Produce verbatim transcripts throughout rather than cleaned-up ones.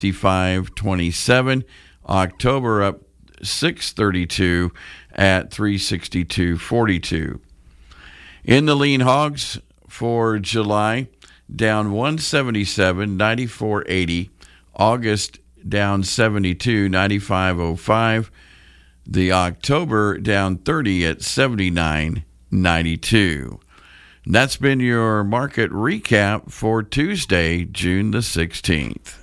fifty-five twenty-seven. October up six thirty-two at three sixty-two forty-two. In the lean hogs for July, down one seventy-seven ninety-four eighty. August down seventy-two ninety-five oh five. The October down thirty at seventy-nine ninety-two. That's been your market recap for Tuesday, June the sixteenth.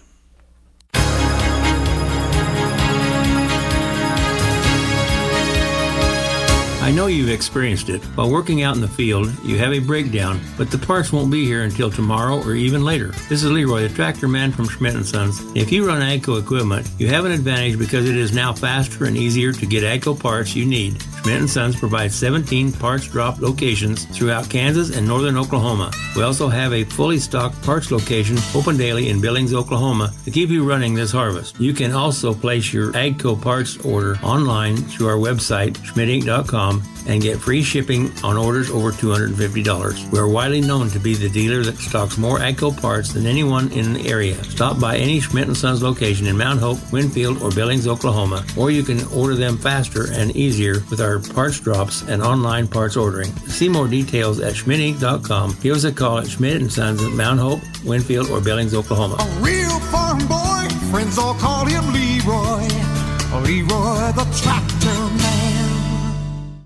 I know you've experienced it. While working out in the field, you have a breakdown, but the parts won't be here until tomorrow or even later. This is Leroy, the tractor man from Schmidt and Sons. If you run AGCO equipment, you have an advantage because it is now faster and easier to get AGCO parts you need. Schmidt and Sons provides seventeen parts drop locations throughout Kansas and northern Oklahoma. We also have a fully stocked parts location open daily in Billings, Oklahoma to keep you running this harvest. You can also place your AGCO parts order online through our website, schmidt inc dot com, and get free shipping on orders over two hundred fifty dollars. We are widely known to be the dealer that stocks more AGCO parts than anyone in the area. Stop by any Schmidt and Sons location in Mount Hope, Winfield, or Billings, Oklahoma, or you can order them faster and easier with our parts drops and online parts ordering. See more details at schmidt inc dot com. Give us a call at Schmidt and Sons at Mount Hope, Winfield, or Billings, Oklahoma. A real farm boy, friends all call him Leroy. Leroy the tractor man.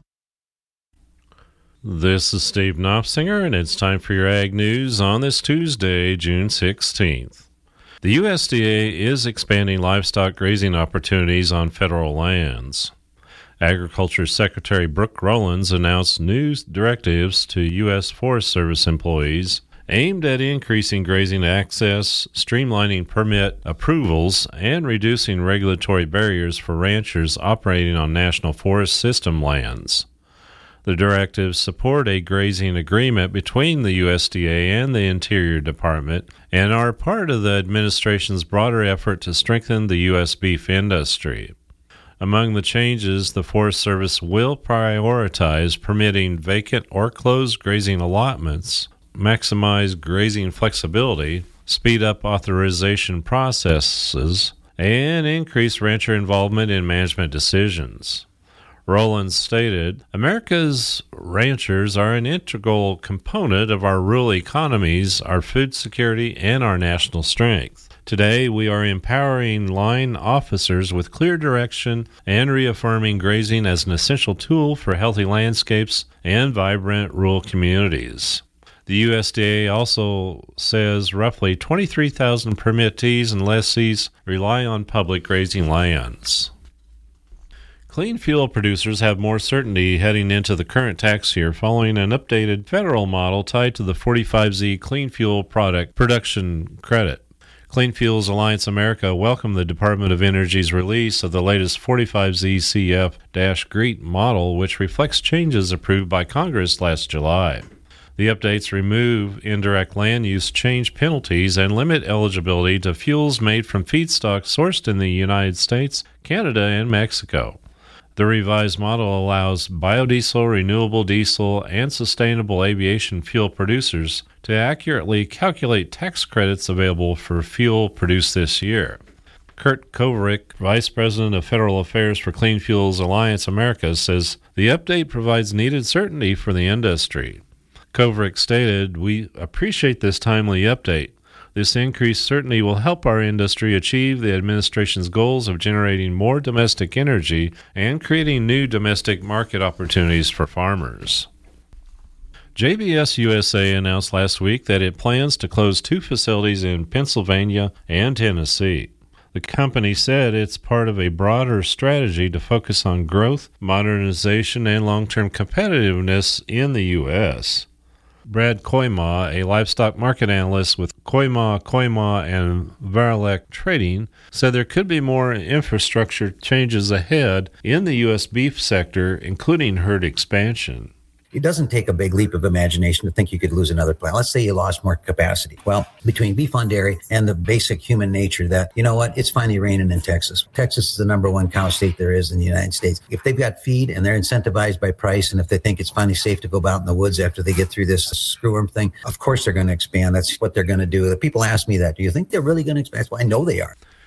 This is Steve Knopfsinger, and it's time for your Ag News on this Tuesday, June sixteenth. The U S D A is expanding livestock grazing opportunities on federal lands. Agriculture Secretary Brooke Rollins announced new directives to U S Forest Service employees aimed at increasing grazing access, streamlining permit approvals, and reducing regulatory barriers for ranchers operating on National Forest System lands. The directives support a grazing agreement between the U S D A and the Interior Department and are part of the administration's broader effort to strengthen the U S beef industry. Among the changes, the Forest Service will prioritize permitting vacant or closed grazing allotments, maximize grazing flexibility, speed up authorization processes, and increase rancher involvement in management decisions. Rollins stated, America's ranchers are an integral component of our rural economies, our food security, and our national strength. Today, we are empowering line officers with clear direction and reaffirming grazing as an essential tool for healthy landscapes and vibrant rural communities. The U S D A also says roughly twenty-three thousand permittees and lessees rely on public grazing lands. Clean fuel producers have more certainty heading into the current tax year following an updated federal model tied to the forty-five Z Clean Fuel Product Production Credit. Clean Fuels Alliance America welcomed the Department of Energy's release of the latest forty-five Z C F GREET model, which reflects changes approved by Congress last July. The updates remove indirect land use change penalties and limit eligibility to fuels made from feedstock sourced in the United States, Canada, and Mexico. The revised model allows biodiesel, renewable diesel, and sustainable aviation fuel producers to accurately calculate tax credits available for fuel produced this year. Kurt Koverick, Vice President of Federal Affairs for Clean Fuels Alliance America, says the update provides needed certainty for the industry. Koverick stated, "We appreciate this timely update. This increased certainty will help our industry achieve the administration's goals of generating more domestic energy and creating new domestic market opportunities for farmers." J B S U S A announced last week that it plans to close two facilities in Pennsylvania and Tennessee. The company said it's part of a broader strategy to focus on growth, modernization, and long-term competitiveness in the U S Brad Koima, a livestock market analyst with Koima, Koima, and Varilek Trading, said there could be more infrastructure changes ahead in the U S beef sector, including herd expansion. It doesn't take a big leap of imagination to think you could lose another plant. Let's say you lost more capacity. Well, between beef on dairy and the basic human nature that, you know what, it's finally raining in Texas. Texas is the number one cow state there is in the United States. If they've got feed and they're incentivized by price, and if they think it's finally safe to go out in the woods after they get through this screwworm thing, of course they're going to expand. That's what they're going to do. The people ask me that. Do you think they're really going to expand? Well, I know they are.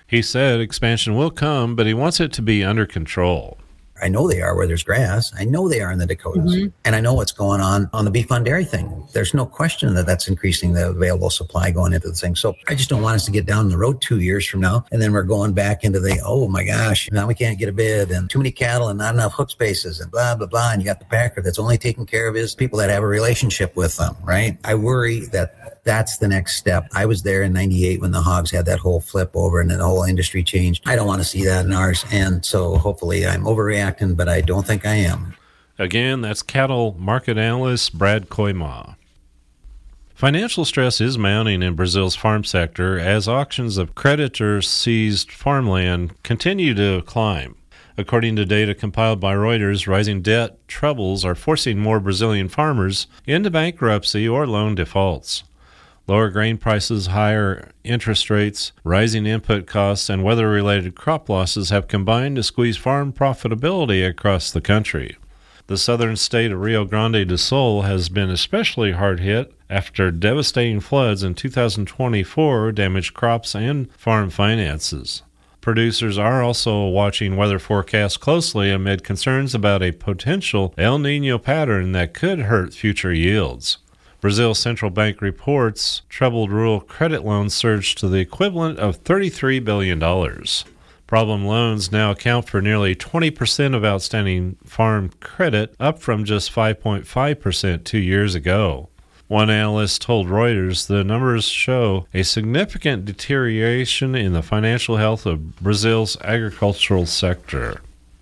He said expansion will come, but he wants it to be under control. I know they are where there's grass. I know they are in the Dakotas. Mm-hmm. And I know what's going on on the beef on dairy thing. There's no question that that's increasing the available supply going into the thing. So I just don't want us to get down the road two years from now. And then we're going back into the, oh my gosh, now we can't get a bid and too many cattle and not enough hook spaces and blah, blah, blah. And you got the packer that's only taking care of his people that have a relationship with them, right? I worry that that's the next step. I was there in ninety-eight when the hogs had that whole flip over and then the whole industry changed. I don't want to see that in ours. And so hopefully I'm overreacting, but I don't think I am. Again, that's cattle market analyst Brad Koima. Financial stress is mounting in Brazil's farm sector as auctions of creditor-seized farmland continue to climb. According to data compiled by Reuters, rising debt troubles are forcing more Brazilian farmers into bankruptcy or loan defaults. Lower grain prices, higher interest rates, rising input costs, and weather-related crop losses have combined to squeeze farm profitability across the country. The southern state of Rio Grande do Sul has been especially hard hit after devastating floods in two thousand twenty-four damaged crops and farm finances. Producers are also watching weather forecasts closely amid concerns about a potential El Niño pattern that could hurt future yields. Brazil's central bank reports troubled rural credit loans surged to the equivalent of thirty-three billion dollars. Problem loans now account for nearly twenty percent of outstanding farm credit, up from just five point five percent two years ago. One analyst told Reuters the numbers show a significant deterioration in the financial health of Brazil's agricultural sector.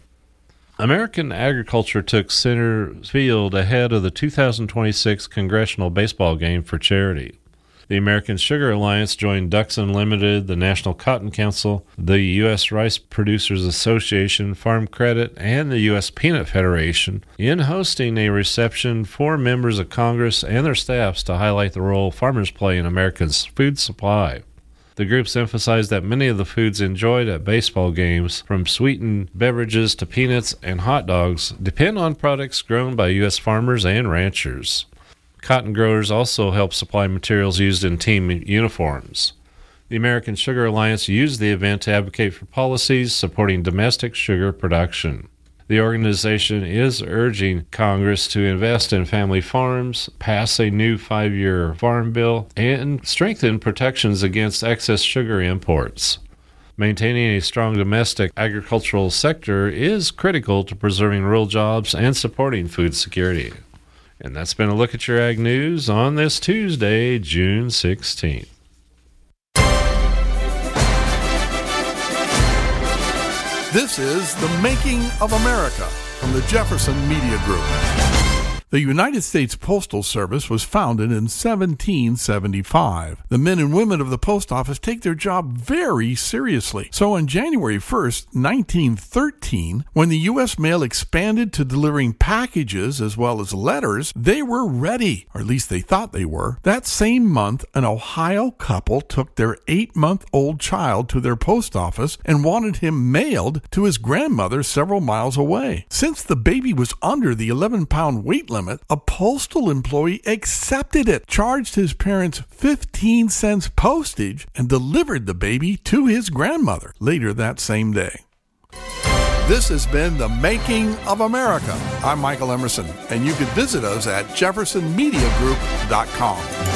American agriculture took center field ahead of the two thousand twenty-six congressional baseball game for charity. The American Sugar Alliance joined Ducks Unlimited, the National Cotton Council, the U S Rice Producers Association, Farm Credit, and the U S Peanut Federation in hosting a reception for members of Congress and their staffs to highlight the role farmers play in America's food supply. The groups emphasized that many of the foods enjoyed at baseball games, from sweetened beverages to peanuts and hot dogs, depend on products grown by U S farmers and ranchers. Cotton growers also help supply materials used in team uniforms. The American Sugar Alliance used the event to advocate for policies supporting domestic sugar production. The organization is urging Congress to invest in family farms, pass a new five-year farm bill, and strengthen protections against excess sugar imports. Maintaining a strong domestic agricultural sector is critical to preserving rural jobs and supporting food security. And that's been a look at your Ag News on this Tuesday, June sixteenth. This is The Making of America from the Jefferson Media Group. The United States Postal Service was founded in seventeen seventy-five. The men and women of the post office take their job very seriously. So on January first, nineteen thirteen, when the U S mail expanded to delivering packages as well as letters, they were ready, or at least they thought they were. That same month, an Ohio couple took their eight-month-old child to their post office and wanted him mailed to his grandmother several miles away. Since the baby was under the eleven-pound weight limit, a postal employee accepted it, charged his parents fifteen cents postage, and delivered the baby to his grandmother later that same day. This has been The Making of America. I'm Michael Emerson, and you can visit us at jefferson media group dot com.